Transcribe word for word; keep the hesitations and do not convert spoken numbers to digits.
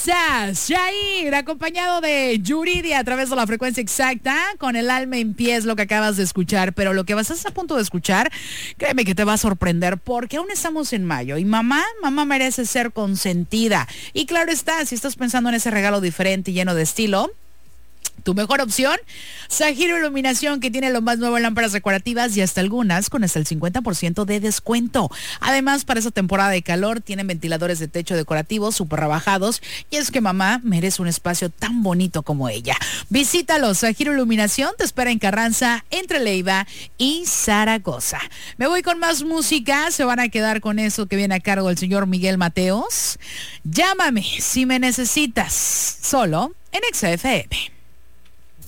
estás? Jair, acompañado de Yuridia a través de la frecuencia exacta, con el alma en pie es lo que acabas de escuchar, pero lo que vas a estar a punto de escuchar, créeme que te va a sorprender porque aún estamos en mayo y mamá, mamá merece ser consentida. Y claro está, si estás pensando en ese regalo diferente y lleno de estilo, tu mejor opción, Zahiro Iluminación, que tiene lo más nuevo en lámparas decorativas y hasta algunas con hasta el cincuenta por ciento de descuento. Además, para esa temporada de calor, tienen ventiladores de techo decorativos súper rebajados y es que mamá merece un espacio tan bonito como ella. Visítalo, Zahiro Iluminación te espera en Carranza, entre Leiva y Zaragoza. Me voy con más música, se van a quedar con eso que viene a cargo del señor Miguel Mateos. Llámame si me necesitas, solo en Exa F M.